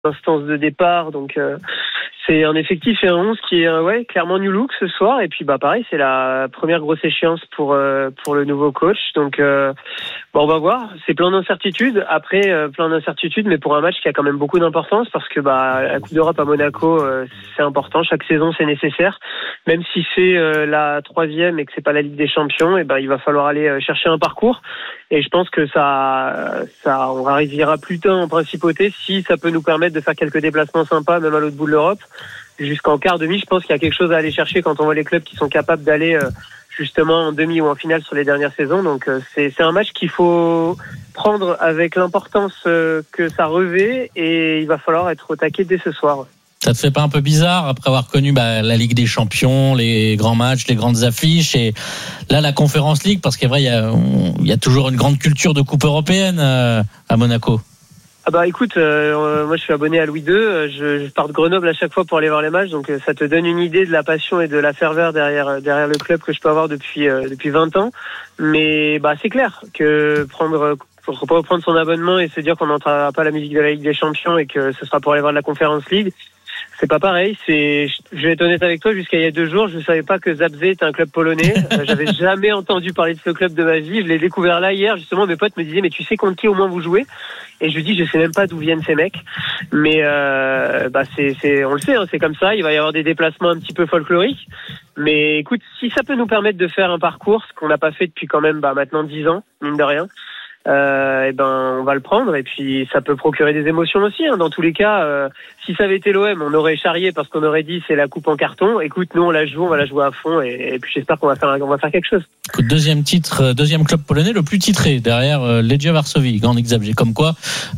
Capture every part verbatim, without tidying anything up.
instance de départ, donc euh, c'est un effectif et un onze qui est euh, ouais clairement new look ce soir. Et puis bah pareil, c'est la première grosse échéance pour euh, pour le nouveau coach, donc euh, bon, on va voir. C'est plein d'incertitudes. Après euh, plein d'incertitudes, mais pour un match qui a quand même beaucoup d'importance parce que bah la Coupe d'Europe à Monaco, euh, c'est important. Chaque saison c'est nécessaire, même si c'est euh, la troisième et que c'est pas la Ligue des Champions. Et ben il va falloir aller euh, chercher un parcours. Et je pense que ça ça on arrivera plus tard en principauté si ça peut nous permettre de faire quelques déplacements sympas, même à l'autre bout de l'Europe, jusqu'en quart demi. Je pense qu'il y a quelque chose à aller chercher quand on voit les clubs qui sont capables d'aller euh, justement en demi ou en finale sur les dernières saisons. Donc euh, c'est, c'est un match qu'il faut prendre avec l'importance euh, que ça revêt, et il va falloir être au taquet dès ce soir. Ça te fait pas un peu bizarre après avoir connu bah, la Ligue des Champions, les grands matchs, les grandes affiches, et là la Conference League, parce qu'il y a, il y a toujours une grande culture de coupe européenne euh, à Monaco. Ah bah écoute, euh, moi je suis abonné à Louis deux, je, je pars de Grenoble à chaque fois pour aller voir les matchs, donc euh, ça te donne une idée de la passion et de la ferveur derrière derrière le club que je peux avoir depuis euh, depuis vingt ans. Mais bah c'est clair que prendre faut pas prendre son abonnement et se dire qu'on n'entendra pas la musique de la Ligue des Champions et que ce sera pour aller voir de la Conference League, c'est pas pareil. C'est, je vais être honnête avec toi, jusqu'à il y a deux jours, je savais pas que Zabrze était un club polonais. Euh, j'avais jamais entendu parler de ce club de ma vie. Je l'ai découvert là hier, justement. Mes potes me disaient, mais tu sais contre qui au moins vous jouez? Et je lui dis, je sais même pas d'où viennent ces mecs. Mais euh, bah c'est, c'est, on le sait, hein, c'est comme ça. Il va y avoir des déplacements un petit peu folkloriques. Mais écoute, si ça peut nous permettre de faire un parcours, ce qu'on n'a pas fait depuis quand même bah maintenant dix ans, mine de rien. Euh, et ben on va le prendre, et puis ça peut procurer des émotions aussi, hein. Dans tous les cas, euh, si ça avait été l'O M, on aurait charrié parce qu'on aurait dit c'est la coupe en carton. Écoute, nous on la joue, on va la jouer à fond, et, et puis j'espère qu'on va faire on va faire quelque chose. Écoute, deuxième titre, deuxième club polonais le plus titré derrière euh, Legia Varsovie, Górnik Zabrze. Comme quoi,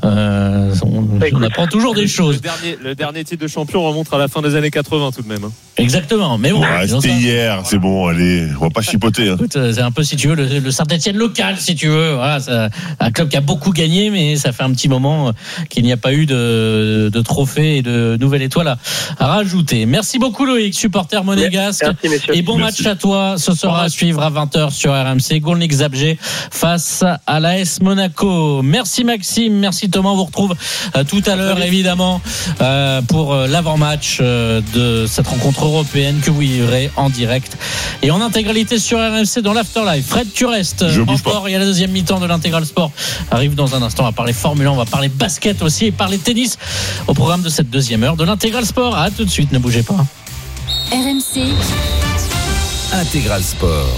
euh, on, bah, on apprend toujours des choses. Le dernier, le dernier titre de champion remonte à la fin des années quatre-vingts tout de même. Hein. Exactement, mais bon. Ouais, c'était ça, hier, c'est bon, allez, on va pas chipoter. Hein. Écoute, c'est un peu, si tu veux, le, le Saint-Etienne local, si tu veux. Voilà, ça, un club qui a beaucoup gagné, mais ça fait un petit moment qu'il n'y a pas eu de, de trophée et de nouvelle étoile à, à rajouter. Merci beaucoup Loïc, supporter monégasque. Merci, messieurs. Et bon Merci. match à toi. Ce sera bon à suivre à vingt heures sur R M C. Górnik Zabrze face à l'A S Monaco. Merci Maxime, merci Thomas. On vous retrouve euh, tout à l'heure évidemment euh, pour euh, l'avant-match euh, de cette rencontre européenne que vous vivrez en direct et en intégralité sur R M C dans l'Afterlife. Fred, tu restes Je bouge encore. pas. Il y a la deuxième mi-temps de l'Intégral Sport arrive dans un instant. On va parler Formule un, on va parler basket aussi et parler tennis au programme de cette deuxième heure de l'Intégral Sport. À tout de suite, ne bougez pas. R M C Intégral Sport.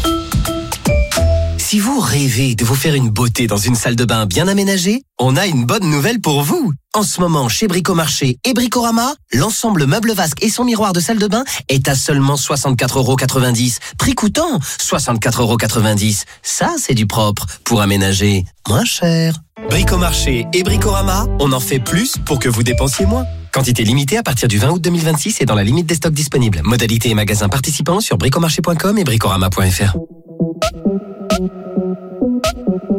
Si vous rêvez de vous faire une beauté dans une salle de bain bien aménagée, on a une bonne nouvelle pour vous. En ce moment, chez Bricomarché et Bricorama, l'ensemble meuble vasque et son miroir de salle de bain est à seulement soixante-quatre euros quatre-vingt-dix. Prix coûtant soixante-quatre euros quatre-vingt-dix. Ça, c'est du propre pour aménager moins cher. Bricomarché et Bricorama, on en fait plus pour que vous dépensiez moins. Quantité limitée à partir du vingt août deux mille vingt-six et dans la limite des stocks disponibles. Modalité et magasins participants sur bricomarché point com et bricorama point f r.